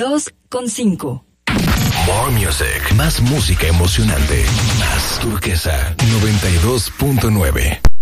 92.5. More music. Más música emocionante. Más Turquesa 92.9.